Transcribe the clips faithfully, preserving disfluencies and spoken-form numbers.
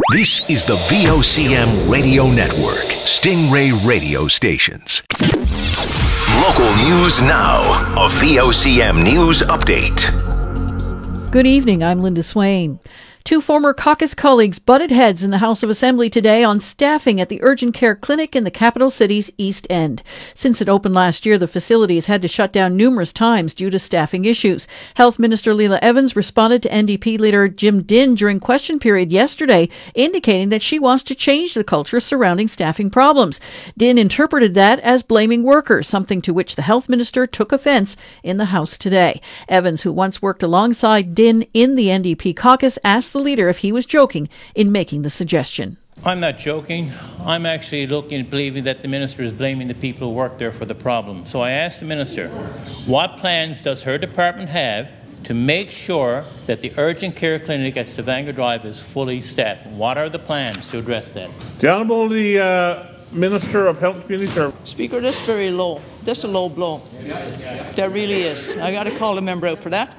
This is the V O C M Radio Network, Stingray Radio Stations. Local news now, a V O C M News Update. Good evening, I'm Linda Swain. Two former caucus colleagues butted heads in the House of Assembly today on staffing at the urgent care clinic in the capital city's East End. Since it opened last year, the facility has had to shut down numerous times due to staffing issues. Health Minister Leila Evans responded to N D P leader Jim Dinn during question period yesterday, indicating that she wants to change the culture surrounding staffing problems. Dinn interpreted that as blaming workers, something to which the Health Minister took offence in the House today. Evans, who once worked alongside Dinn in the N D P caucus, asked the leader if he was joking in making the suggestion. I'm not joking. I'm actually looking at believing that the minister is blaming the people who work there for the problem. So I asked the minister, what plans does her department have to make sure that the urgent care clinic at Stavanger Drive is fully staffed? What are the plans to address that? The Honourable the uh, Minister of Health and Community Services. Speaker, that's very low. That's a low blow. That really is. I got to call the member out for that.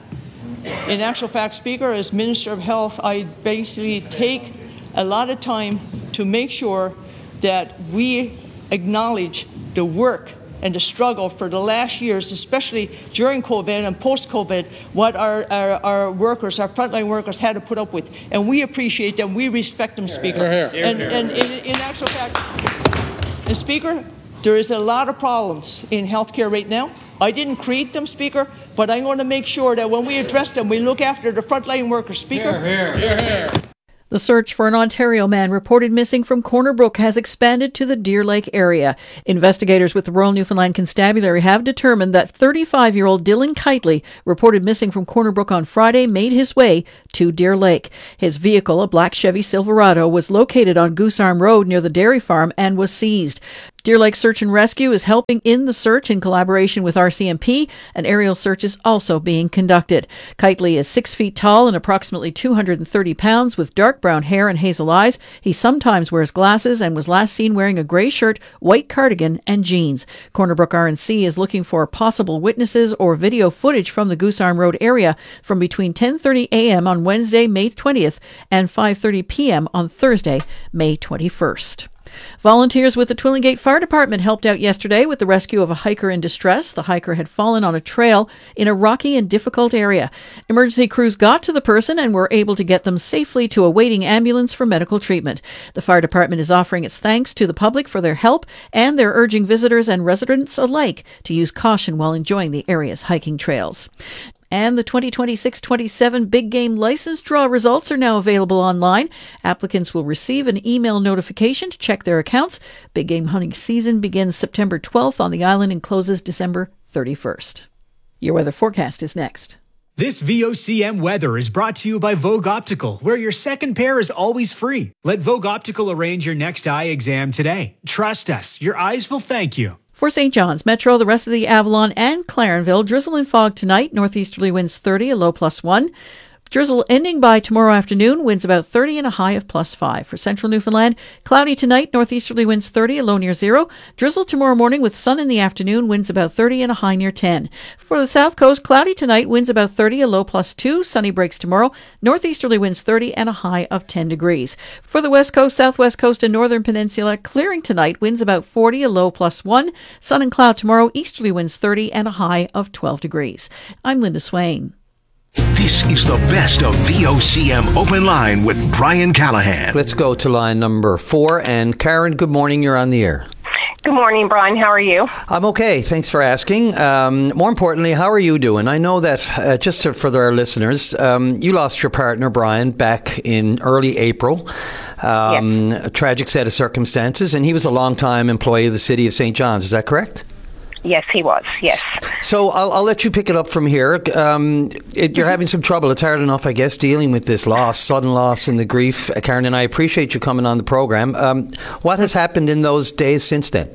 In actual fact, Speaker, as Minister of Health, I basically take a lot of time to make sure that we acknowledge the work and the struggle for the last years, especially during COVID and post-COVID, what our, our, our workers, our frontline workers had to put up with. And we appreciate them. We respect them, Speaker. Here, here. And, and in, in actual fact, and Speaker, there is a lot of problems in healthcare right now. I didn't create them, Speaker, but I'm going to make sure that when we address them, we look after the frontline workers, Speaker. Here, here. Here, here. The search for an Ontario man reported missing from Corner Brook has expanded to the Deer Lake area. Investigators with the Royal Newfoundland Constabulary have determined that thirty-five-year-old Dylan Kitely, reported missing from Corner Brook on Friday, made his way to Deer Lake. His vehicle, a black Chevy Silverado, was located on Goose Arm Road near the dairy farm and was seized. Deer Lake Search and Rescue is helping in the search in collaboration with R C M P. An aerial search is also being conducted. Kitely is six feet tall and approximately two hundred thirty pounds with dark brown hair and hazel eyes. He sometimes wears glasses and was last seen wearing a grey shirt, white cardigan and jeans. Corner Brook R and C is looking for possible witnesses or video footage from the Goose Arm Road area from between ten thirty a.m. on Wednesday, May twentieth and five thirty p.m. on Thursday, May twenty-first. Volunteers with the Twillingate Fire Department helped out yesterday with the rescue of a hiker in distress. The hiker had fallen on a trail in a rocky and difficult area. Emergency crews got to the person and were able to get them safely to a waiting ambulance for medical treatment. The fire department is offering its thanks to the public for their help, and they're urging visitors and residents alike to use caution while enjoying the area's hiking trails. And the twenty twenty-six twenty-seven Big Game License Draw results are now available online. Applicants will receive an email notification to check their accounts. Big Game hunting season begins September twelfth on the island and closes December thirty-first. Your weather forecast is next. This V O C M weather is brought to you by Vogue Optical, where your second pair is always free. Let Vogue Optical arrange your next eye exam today. Trust us, your eyes will thank you. For Saint John's, Metro, the rest of the Avalon and Clarenville, drizzle and fog tonight, northeasterly winds thirty, a low plus one. Drizzle ending by tomorrow afternoon, winds about thirty and a high of plus five. For central Newfoundland, cloudy tonight, northeasterly winds thirty, a low near zero. Drizzle tomorrow morning with sun in the afternoon, winds about thirty and a high near ten. For the south coast, cloudy tonight, winds about thirty, a low plus two. Sunny breaks tomorrow, northeasterly winds thirty and a high of ten degrees. For the west coast, southwest coast and northern peninsula, clearing tonight, winds about forty, a low plus one. Sun and cloud tomorrow, easterly winds thirty and a high of twelve degrees. I'm Linda Swain. This is the best of V O C M Open Line with Brian Callahan. Let's go to line number four. And Karen, good morning. You're on the air. Good morning, Brian. How are you? I'm okay. Thanks for asking. Um, more importantly, how are you doing? I know that, uh, just to, for our listeners, um, you lost your partner, Brian, back in early April. Um, yes. A tragic set of circumstances. And he was a long-time employee of the city of Saint John's. Is that correct? Yes, he was. Yes. So I'll, I'll let you pick it up from here. Um, it, you're having some trouble. It's hard enough, I guess, dealing with this loss, sudden loss and the grief. Uh, Karen, and I appreciate you coming on the program. Um, what has happened in those days since then?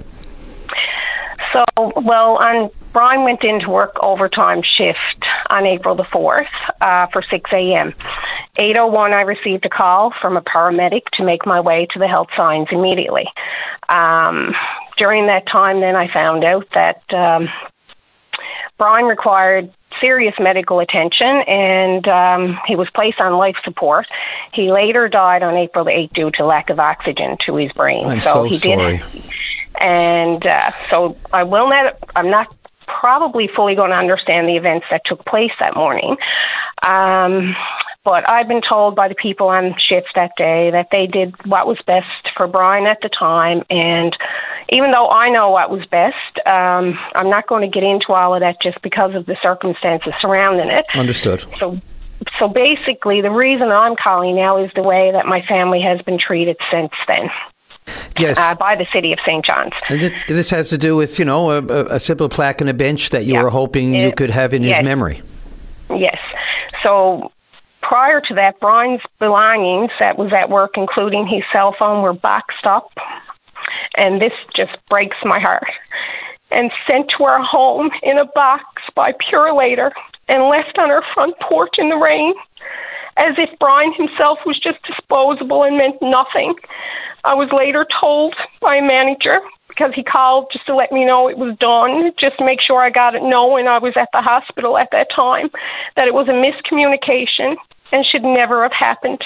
So, well, on, Brian went into work overtime shift on April the fourth uh, for six a.m. eight oh one, I received a call from a paramedic to make my way to the health signs immediately. Um, during that time, then I found out that um, Brian required serious medical attention, and um, he was placed on life support. He later died on April the eighth due to lack of oxygen to his brain. I'm so, so he sorry. Did, and uh, so I will not, I'm not probably fully going to understand the events that took place that morning. Um, but I've been told by the people on shift that day that they did what was best for Brian at the time. And even though I know what was best, um, I'm not going to get into all of that just because of the circumstances surrounding it. Understood. So, so basically, the reason I'm calling now is the way that my family has been treated since then. Yes. Uh, by the city of Saint John's. And th- this has to do with, you know, a, a simple plaque and a bench that you yeah. were hoping it, you could have in yes. his memory. Yes. So prior to that, Brian's belongings that was at work, including his cell phone, were boxed up. And this just breaks my heart. And sent to our home in a box by Purolator and left on our front porch in the rain, as if Brian himself was just disposable and meant nothing. I was later told by a manager, because he called just to let me know it was done, just to make sure I got it knowing I was at the hospital at that time, that it was a miscommunication and should never have happened.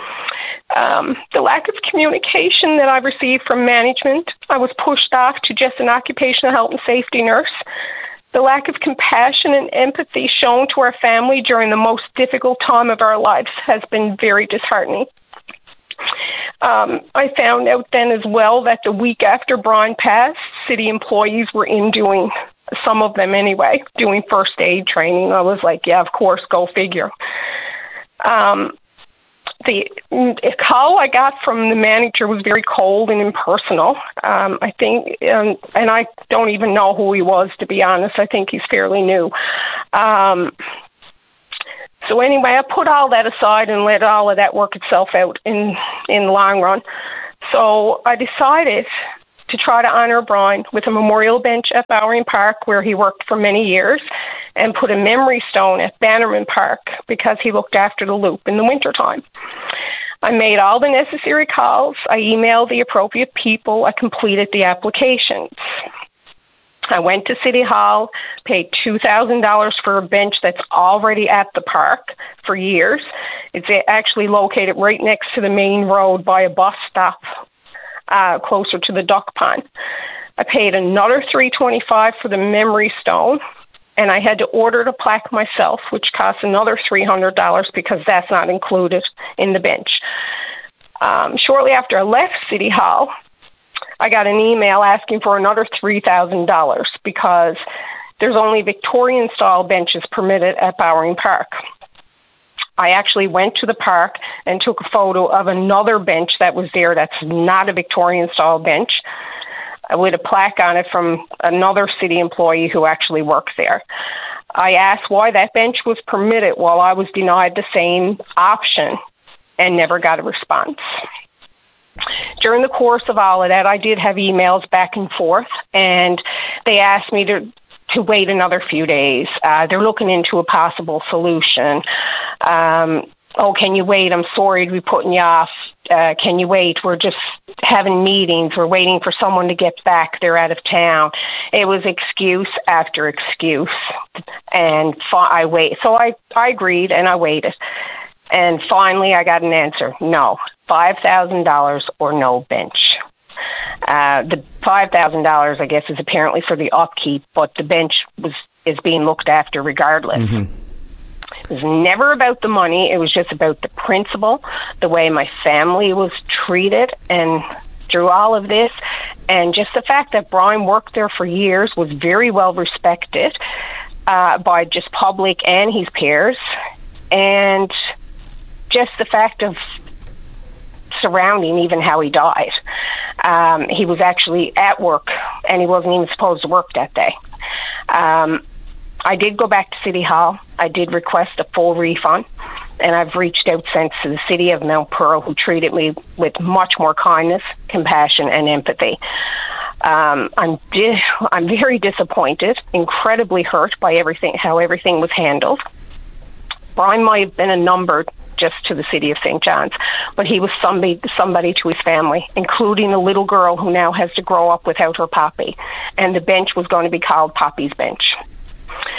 Um, the lack of communication that I received from management, I was pushed off to just an occupational health and safety nurse. The lack of compassion and empathy shown to our family during the most difficult time of our lives has been very disheartening. Um, I found out then as well that the week after Brian passed, city employees were in doing, some of them anyway, doing first aid training. I was like, yeah, of course, go figure. Um, the call I got from the manager was very cold and impersonal. Um, I think, um, and I don't even know who he was, to be honest. I think he's fairly new. Um, so anyway, I put all that aside and let all of that work itself out in, in the long run. So I decided to try to honor Brian with a memorial bench at Bowering Park, where he worked for many years, and put a memory stone at Bannerman Park because he looked after the loop in the wintertime. I made all the necessary calls. I emailed the appropriate people. I completed the applications. I went to City Hall, paid two thousand dollars for a bench that's already at the park for years. It's actually located right next to the main road by a bus stop, uh, closer to the duck pond. I paid another three hundred twenty-five dollars for the memory stone, and I had to order the plaque myself, which cost another three hundred dollars because that's not included in the bench. Um, shortly after I left City Hall, I got an email asking for another three thousand dollars because there's only Victorian-style benches permitted at Bowering Park. I actually went to the park and took a photo of another bench that was there that's not a Victorian-style bench, with a plaque on it from another city employee who actually works there. I asked why that bench was permitted while I was denied the same option and never got a response. During the course of all of that, I did have emails back and forth, and they asked me to to wait another few days. Uh, they're looking into a possible solution. Um, oh, can you wait? I'm sorry to be putting you off. Uh, can you wait? We're just having meetings. We're waiting for someone to get back. They're out of town. It was excuse after excuse. And fi- I wait. So I, I agreed, and I waited. And finally, I got an answer. No, five thousand dollars or no bench. Uh, the five thousand dollars, I guess, is apparently for the upkeep, but the bench was is being looked after regardless. Mm-hmm. It was never about the money. It was just about the principle, the way my family was treated, and through all of this, and just the fact that Brian worked there for years, was very well respected uh, by just public and his peers, and just the fact of surrounding even how he died. Um, he was actually at work, and he wasn't even supposed to work that day. Um, I did go back to City Hall. I did request a full refund, and I've reached out since to the city of Mount Pearl, who treated me with much more kindness, compassion, and empathy. Um, I'm di- I'm very disappointed, incredibly hurt by everything, how everything was handled. Brian might have been a number just to the city of Saint John's, but he was somebody, somebody to his family, including a little girl who now has to grow up without her Poppy. And the bench was going to be called Poppy's Bench.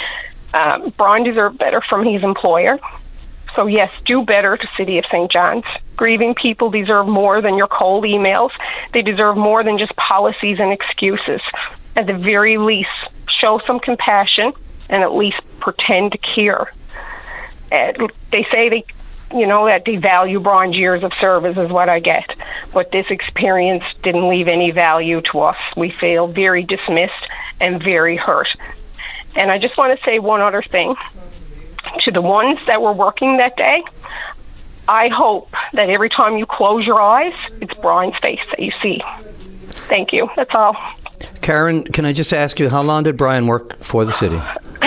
Um, Brian deserved better from his employer. So yes, do better to City of Saint John's. Grieving people deserve more than your cold emails. They deserve more than just policies and excuses. At the very least, show some compassion and at least pretend to care. And they say they, you know, that they value Brian's years of service is what I get. But this experience didn't leave any value to us. We feel very dismissed and very hurt. And I just want to say one other thing. To the ones that were working that day, I hope that every time you close your eyes, it's Brian's face that you see. Thank you. That's all. Karen, can I just ask you, how long did Brian work for the city?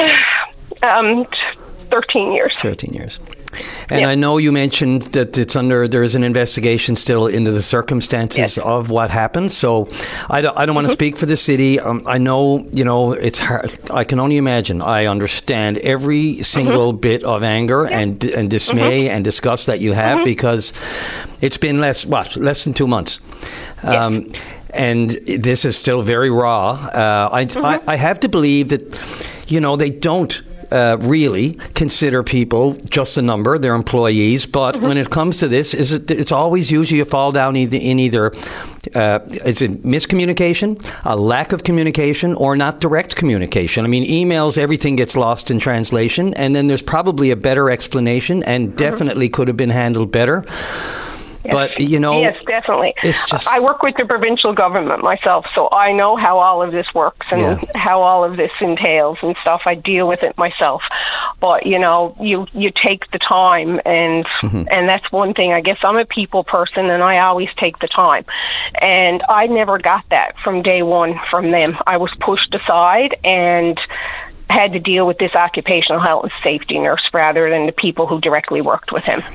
um, thirteen years. thirteen years. And yeah. I know you mentioned that it's under, there is an investigation still into the circumstances yes. of what happened. So I don't, I don't want to mm-hmm. speak for the city. Um, I know, you know, it's hard. I can only imagine. I understand every single mm-hmm. bit of anger yeah. and and dismay mm-hmm. and disgust that you have mm-hmm. because it's been less, what, less than two months. Yeah. Um, and this is still very raw. Uh, I, mm-hmm. I, I have to believe that, you know, they don't Uh, really consider people just a number, they're employees. But mm-hmm. when it comes to this, is it, it's always usually a fall down either, in either uh, it's a miscommunication, a lack of communication, or not direct communication. I mean, emails, everything gets lost in translation, and then there's probably a better explanation and mm-hmm. definitely could have been handled better. Yes. But, you know... Yes, definitely. It's just, I work with the provincial government myself, so I know how all of this works and yeah. how all of this entails and stuff. I deal with it myself. But, you know, you, you take the time, and mm-hmm. and that's one thing. I guess I'm a people person, and I always take the time. And I never got that from day one from them. I was pushed aside and had to deal with this occupational health and safety nurse rather than the people who directly worked with him.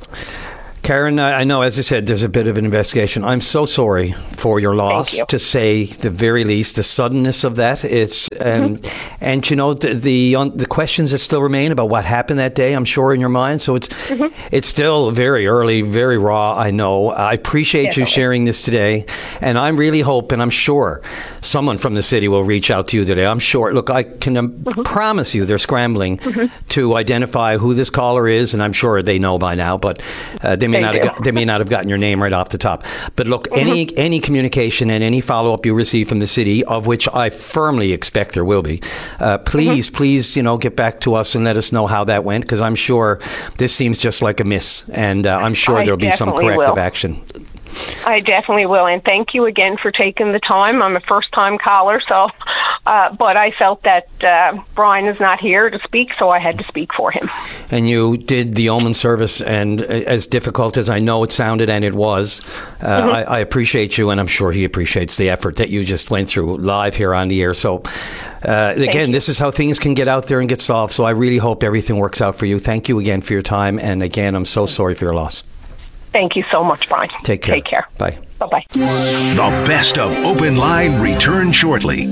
Karen, I know, as I said, there's a bit of an investigation. I'm so sorry for your loss, you. to say the very least. The suddenness of that, it's um, mm-hmm. and you know the the, um, the questions that still remain about what happened that day, I'm sure, in your mind. So it's mm-hmm. it's still very early, very raw. I know. I appreciate Definitely. you sharing this today, and I really hope, and I'm sure, someone from the city will reach out to you today. I'm sure. Look, I can um, mm-hmm. promise you, they're scrambling mm-hmm. to identify who this caller is, and I'm sure they know by now, but uh, they. May not have got, they may not have gotten your name right off the top. But look, mm-hmm. any any communication and any follow-up you receive from the city, of which I firmly expect there will be, uh, please, mm-hmm. please, you know, get back to us and let us know how that went, because I'm sure this seems just like a miss, and uh, I'm sure I there'll be some corrective will. action. I definitely will, and thank you again for taking the time. I'm a first-time caller, so, uh, but I felt that uh, Brian is not here to speak, so I had to speak for him. And you did the yeoman service, and as difficult as I know it sounded, and it was, uh, mm-hmm. I, I appreciate you, and I'm sure he appreciates the effort that you just went through live here on the air. So, uh, again, this is how things can get out there and get solved, so I really hope everything works out for you. Thank you again for your time, and again, I'm so sorry for your loss. Thank you so much, Brian. Take care. Take care. Bye. Bye-bye. The best of Open Line returns shortly.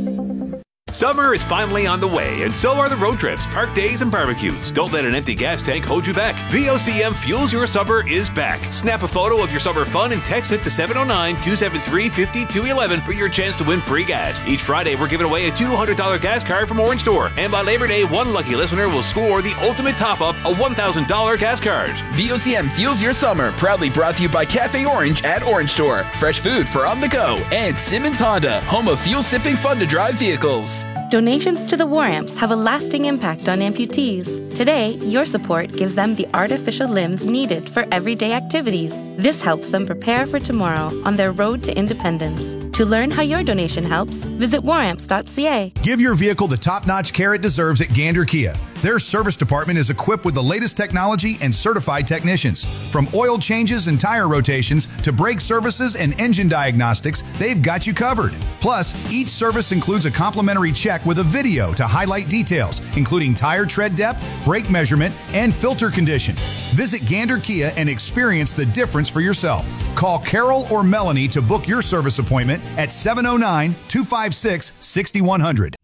Summer is finally on the way, and so are the road trips, park days, and barbecues. Don't let an empty gas tank hold you back. V O C M Fuels Your Summer is back. Snap a photo of your summer fun and text it to seven oh nine, two seven three, five two one one for your chance to win free gas. Each Friday, we're giving away a two hundred dollars gas card from Orange Store. And by Labor Day, one lucky listener will score the ultimate top-up, a one thousand dollars gas card. V O C M Fuels Your Summer, proudly brought to you by Cafe Orange at Orange Store. Fresh food for on the go. And Simmons Honda, home of fuel-sipping, fun-to-drive vehicles. Donations to the War Amps have a lasting impact on amputees. Today, your support gives them the artificial limbs needed for everyday activities. This helps them prepare for tomorrow on their road to independence. To learn how your donation helps, visit war amps dot c a. Give your vehicle the top-notch care it deserves at Gander Kia. Their service department is equipped with the latest technology and certified technicians. From oil changes and tire rotations to brake services and engine diagnostics, they've got you covered. Plus, each service includes a complimentary check with a video to highlight details, including tire tread depth, brake measurement, and filter condition. Visit Gander Kia and experience the difference for yourself. Call Carol or Melanie to book your service appointment at seven oh nine, two five six, six one zero zero.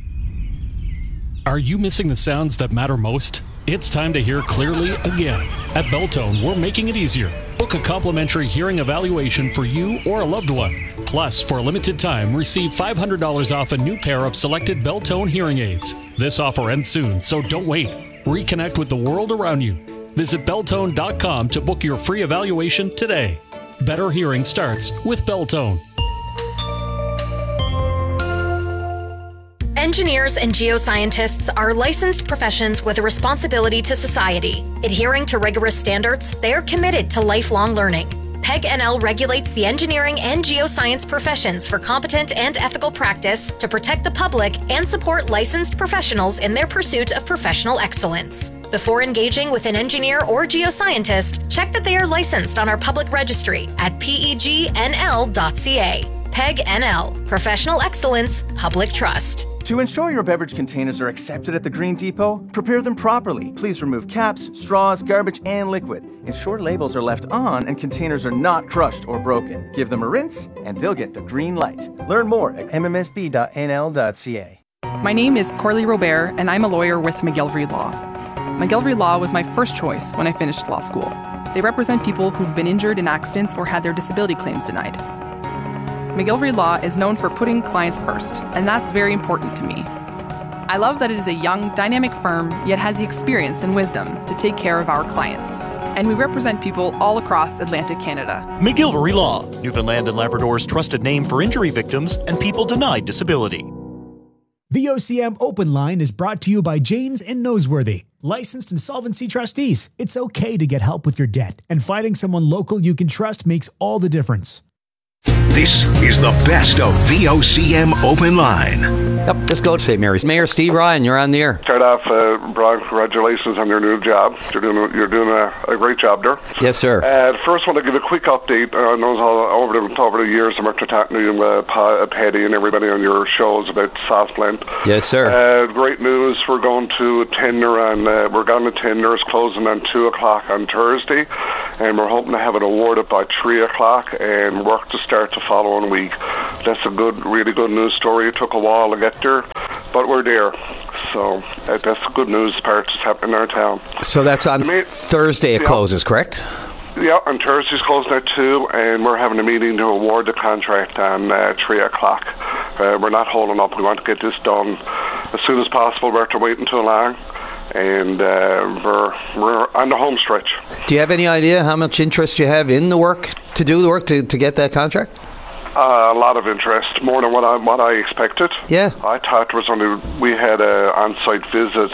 Are you missing the sounds that matter most? It's time to hear clearly again. At Beltone, we're making it easier. Book a complimentary hearing evaluation for you or a loved one. Plus, for a limited time, receive five hundred dollars off a new pair of selected Beltone hearing aids. This offer ends soon, so don't wait. Reconnect with the world around you. Visit Beltone dot com to book your free evaluation today. Better hearing starts with Beltone. Engineers and geoscientists are licensed professions with a responsibility to society. Adhering to rigorous standards, they are committed to lifelong learning. P E G N L regulates the engineering and geoscience professions for competent and ethical practice to protect the public and support licensed professionals in their pursuit of professional excellence. Before engaging with an engineer or geoscientist, check that they are licensed on our public registry at P E G N L dot C A. P E G N L, Professional Excellence, Public Trust. To ensure your beverage containers are accepted at the Green Depot, prepare them properly. Please remove caps, straws, garbage, and liquid. Ensure labels are left on and containers are not crushed or broken. Give them a rinse, and they'll get the green light. Learn more at M M S B dot N L dot C A. My name is Corley Robert, and I'm a lawyer with McGillivray Law. McGillivray Law was my first choice when I finished law school. They represent people who've been injured in accidents or had their disability claims denied. McGillivray Law is known for putting clients first, and that's very important to me. I love that it is a young, dynamic firm, yet has the experience and wisdom to take care of our clients. And we represent people all across Atlantic Canada. McGillivray Law, Newfoundland and Labrador's trusted name for injury victims and people denied disability. The O C M Open Line is brought to you by Janes and Noseworthy, licensed insolvency trustees. It's okay to get help with your debt, and finding someone local you can trust makes all the difference. This is the best of V O C M Open Line. Yep, let's go to Saint Mary's. Mayor Steve Ryan, you're on the air. Start off, uh, Brian, congratulations on your new job. You're doing a, you're doing a, a great job there. Yes, sir. Uh, first, I want to give a quick update. Uh, I know all, over the over the years, I'm after talking to you, uh, Pa, Paddy, and everybody on your shows about Southland. Yes, sir. Uh, great news. We're going to a tender on. Uh, we're going to tender. It's closing on two o'clock on Thursday, and we're hoping to have it awarded by three o'clock and work to start the following week. That's a good, really good news story. It took a while to get there, but we're there. So uh, that's the good news part that's happening in our town. So that's on main, Thursday it yeah. closes, correct? Yeah, on Thursday's closing at two, and we're having a meeting to award the contract on uh, three o'clock. Uh, we're not holding up. We want to get this done as soon as possible. We're after waiting too long, and uh, we're we're on the home stretch. Do you have any idea how much interest you have in the work, to do the work, to, to get that contract? Uh, a lot of interest, more than what I what I expected. Yeah, I thought there was only we had a on-site visit.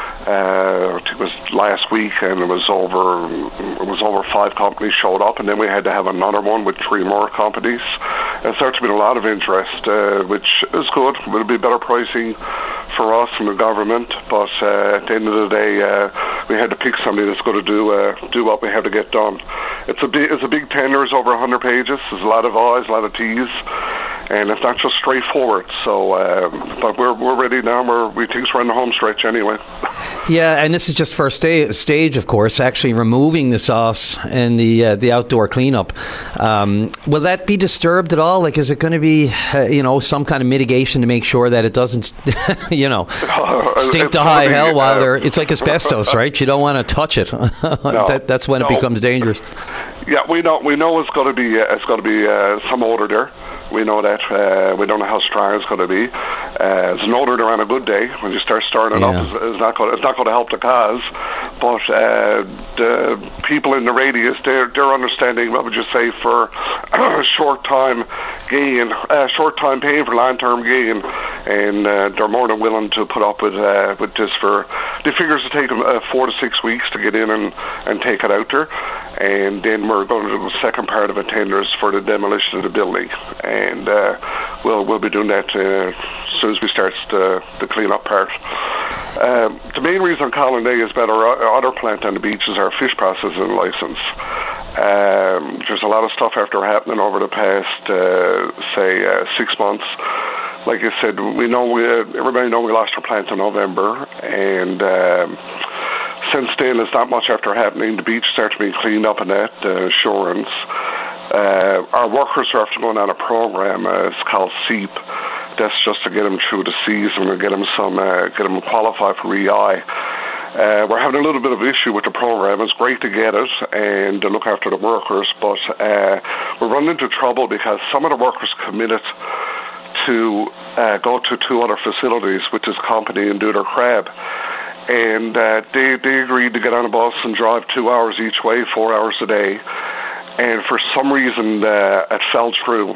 Uh, it was last week, and it was over. It was over five companies showed up, and then we had to have another one with three more companies. And there's been a lot of interest, uh, which is good. It'll be better pricing for us and the government, but uh, at the end of the day, uh, we had to pick somebody that's going to do uh, do what we have to get done. It's a big, it's a big tender. It's over one hundred pages. There's a lot of I's, a lot of T's, and it's not just straightforward. So, uh, but we're we're ready now. We're we think we're in the home stretch anyway. Yeah, and this is just first sta- stage, of course. Actually, removing the sauce and the uh, the outdoor cleanup. Um, will that be disturbed at all? Like, is it going to be uh, you know some kind of mitigation to make sure that it doesn't you know stink to high hell uh, while they're? It's like asbestos, right? You don't want to touch it. no, that, that's when no. it becomes dangerous. Yeah, we know we know it's going to be uh, it's going to be uh, some odor there. We know that. Uh, we don't know how strong it's going to be. Uh, it's an odor there on a good day. When you start stirring it yeah. up, it's, it's not going. It's not going to help the cause. But uh, the people in the radius, they're they're understanding. What would you say for short time gain, uh, short time pain for long term gain, and uh, they're more than willing to put up with uh, with this for. The figures to take them uh, four to six weeks to get in and, and take it out there, and then we're going to do the second part of the tenders for the demolition of the building, and uh, we'll we'll be doing that uh, as soon as we start the the clean up part. Um, the main reason I'm calling today is that our other plant on the beach is our fish processing license. Um, there's a lot of stuff after happening over the past uh, say uh, six months. Like I said, we know we everybody know we lost our plant in November, and um, since then, there's not much after happening. The beach started being cleaned up and that, uh, assurance. Uh, our workers are after going on a program. Uh, it's called SEEP. That's just to get them through the season and get them some, uh, get them qualified for E I. Uh, we're having a little bit of issue with the program. It's great to get it and to look after the workers, but uh, we're running into trouble because some of the workers committed to uh, go to two other facilities with this company and do their crab. And uh, they, they agreed to get on a bus and drive two hours each way, four hours a day. And for some reason, uh, it fell through.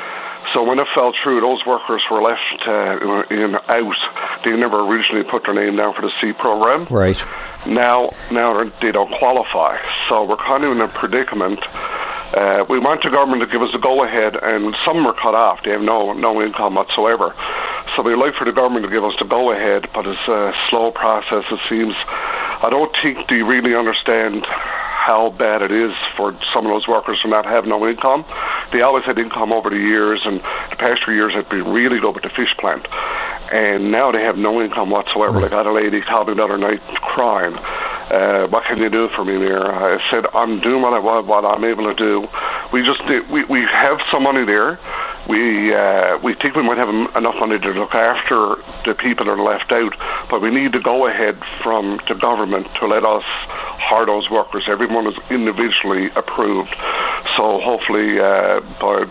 So when it fell through, those workers were left uh, in out. They never originally put their name down for the C program. Right. Now, now they don't qualify. So we're kind of in a predicament. Uh, we want the government to give us a go-ahead, and some are cut off. They have no no income whatsoever. So we'd like for the government to give us the go-ahead, but it's a slow process, it seems. I don't think they really understand how bad it is for some of those workers to not have no income. They always had income over the years, and the past three years have been really good with the fish plant. And now they have no income whatsoever. Right. I got a lady called me the other night crying. Uh, what can you do for me, Mayor? I said, I'm doing what, I, what I'm able to do. We just we, we have some money there. We uh, we think we might have enough money to look after the people that are left out, but we need to go ahead from the government to let us hire those workers. Everyone is individually approved. So hopefully uh, by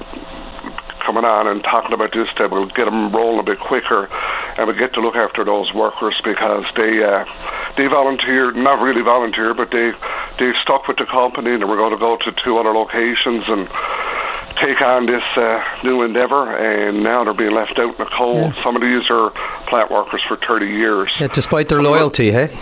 coming on and talking about this, that we'll get them rolling a bit quicker, and we get to look after those workers because they uh, they volunteer, not really volunteer, but they they stuck with the company, and we're going to go to two other locations and take on this uh, new endeavour, and now they're being left out in the cold. Yeah. Some of these are plant workers for thirty years. Yeah, despite their loyalty, hey?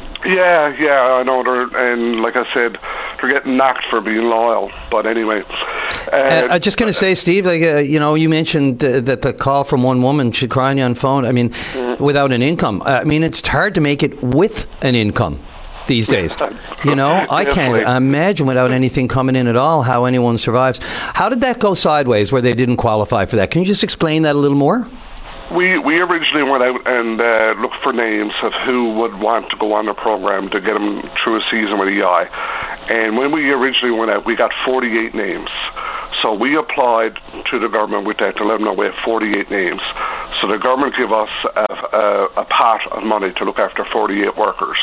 Yeah, yeah, I know. They're, and like I said, they're getting knocked for being loyal. But anyway. Uh, uh, I'm just going to say, Steve, like uh, you know, you mentioned uh, that the call from one woman, she crying on phone. I mean, mm-hmm. without an income. I mean, it's hard to make it with an income these days. You know, I can't imagine without anything coming in at all how anyone survives. How did that go sideways where they didn't qualify for that? Can you just explain that a little more? We we originally went out and uh, looked for names of who would want to go on the program to get them through a season with E I. And when we originally went out, we got forty-eight names. So we applied to the government with that to let them know we have forty-eight names. So the government gave us a, a, a pot of money to look after forty-eight workers.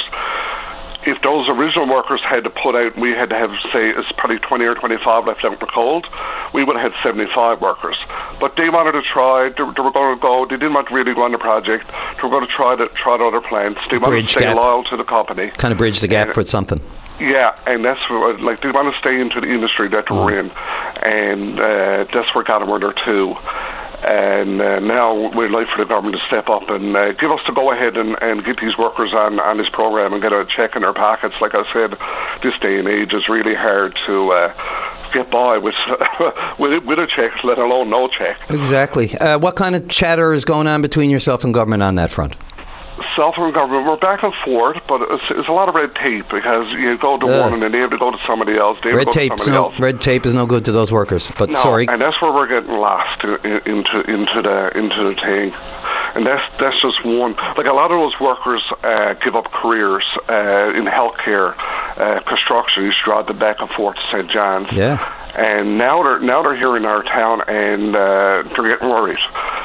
If those original workers had to put out, we had to have, say, it's probably twenty or twenty-five left out in the cold, we would have had seventy-five workers. But they wanted to try, they, they were going to go, they didn't want to really go on the project, they were going to try to try the other plants, they wanted bridge to stay gap. loyal to the company. Kind of bridge the gap and, for something. Yeah, and that's what, like, they want to stay into the industry that oh. we're in, and uh, that's what got them where they're to. And uh, now we'd like for the government to step up and uh, give us the go-ahead and, and get these workers on, on this program and get a check in their pockets. Like I said, this day and age is really hard to uh, get by with, with with a check, let alone no check. Exactly. Uh, what kind of chatter is going on between yourself and government on that front? Self and government, we're back and forth, but it's, it's a lot of red tape because you go to uh, one and then they have to go to somebody else. They have red, to go tape's to somebody no, else. red tape is no good to those workers. But no, sorry, and that's where we're getting lost into into the into the thing, and that's that's just one. Like a lot of those workers uh, give up careers uh, in healthcare, uh, construction. You used to drive them back and forth to Saint John's. Yeah. And now they're now they're here in our town, and uh, they're getting worried.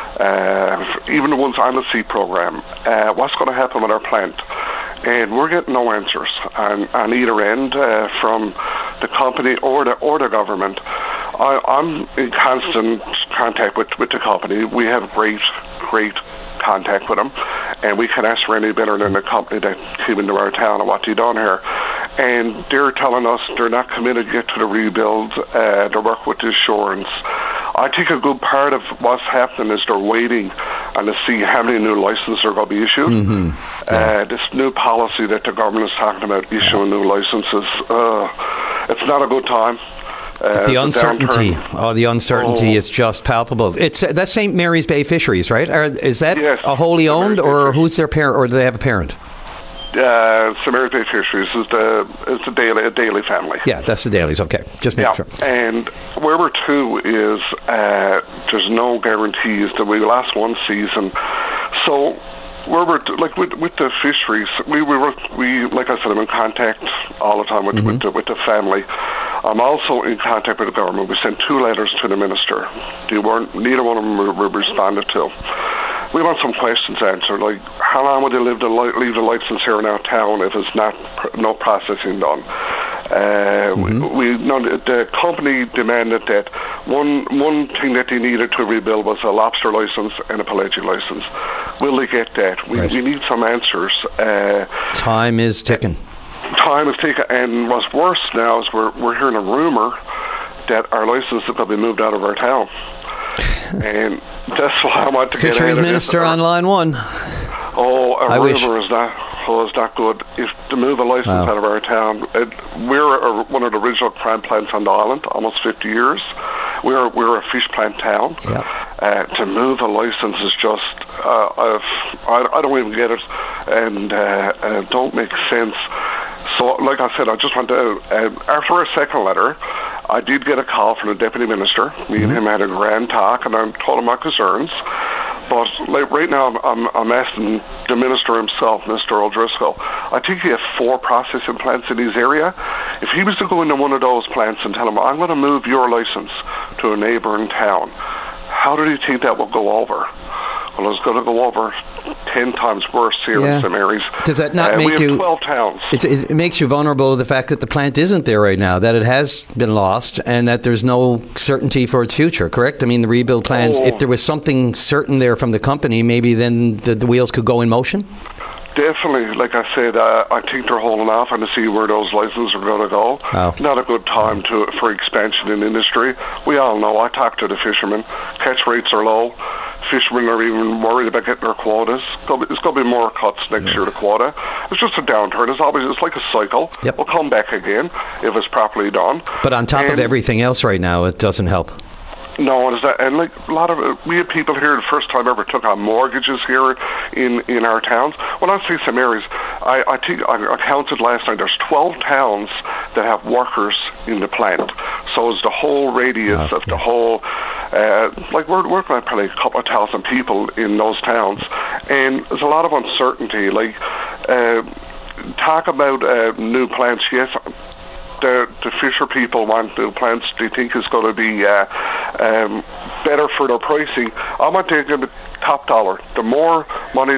Uh, even the ones on the C program, uh, what's going to happen with our plant? And we're getting no answers on, on either end uh, from the company or the or the government. I, I'm in constant contact with, with the company. We have great great contact with them, and we can ask for any better than the company that came into our town and what they done here. And they're telling us they're not committed yet to the rebuild. Uh, they work with the insurance. I think a good part of what's happening is they're waiting and to see how many new licenses are going to be issued. Mm-hmm. Yeah. Uh, this new policy that the government is talking about issuing yeah. new licenses, uh, it's not a good time. Uh, the uncertainty, the oh, the uncertainty oh. is just palpable. It's uh, that's Saint Mary's Bay Fisheries, right? Or is that yes, a wholly owned, or Bay who's their parent, or do they have a parent? Uh, Saint Mary's Bay Fisheries is the is the Daly, a Daly family. Yeah, that's the Dailies. Okay, just make yeah. sure. And where we're to is uh, there's no guarantees that we last one season. So where we're to, like with with the fisheries, we we were we like I said, I'm in contact all the time with mm-hmm. with, the, with the family. I'm also in contact with the government. We sent two letters to the minister. They weren't neither one of them were responded to. we want some questions answered, like how long would they leave the, li- leave the license here in our town if it's not pr- no processing done? Uh, mm-hmm. we, we no, the company demanded that one one thing that they needed to rebuild was a lobster license and a pelagic license. Will they get that? We, right. we need some answers. Uh, Time is ticking. Time is ticking, and what's worse now is we're we're hearing a rumor that our license is going to be moved out of our town. And that's why I want to Fisheries get Fisheries Minister on line one. Oh, a I rumor wish. is not, oh, is not good. If to move a license Wow. out of our town, it, we're a, one of the original plant plants on the island, almost fifty years. We're we're a fish plant town. Yep. Uh, to move a license is just, uh, I, I don't even get it, and uh, uh, don't make sense. So, like I said, I just want to, uh, after a second letter, I did get a call from the Deputy Minister. Me mm-hmm. and him had a grand talk, and I told him my concerns. But like right now, I'm, I'm, I'm asking the Minister himself, Mister O'Driscoll, I think he has four processing plants in his area. If he was to go into one of those plants and tell him, I'm going to move your license to a neighbouring town, how do you think that will go over? Well, it's going to go over ten times worse here Yeah. in Saint Mary's. Does that not uh, make we have you... twelve towns. It, it makes you vulnerable, the fact that the plant isn't there right now, that it has been lost, and that there's no certainty for its future, correct? I mean, the rebuild plans, Oh. if there was something certain there from the company, maybe then the, the wheels could go in motion? Definitely, like I said, uh, I think they're holding off on to see where those licenses are going to go. Oh. Not a good time to for expansion in industry. We all know. I talked to the fishermen. Catch rates are low. Fishermen are even worried about getting their quotas. It's going to be more cuts next yes. year, the quota. It's just a downturn. It's always it's like a cycle. Yep. We'll come back again if it's properly done. But on top and of everything else right now, it doesn't help. No, it's that, and like a lot of uh, we have people here the first time ever took on mortgages here in, in our towns. When I say Saint Mary's, I, I think I, I counted last night. There's twelve towns that have workers in the plant. So it's the whole radius oh, of yeah. the whole. Uh, like we're working on probably a couple of thousand people in those towns, and there's a lot of uncertainty. Like uh, talk about uh, new plants, yes. The, the fisher people want the plants they think is going to be uh, um, better for their pricing. I'm going to take them top dollar. The more money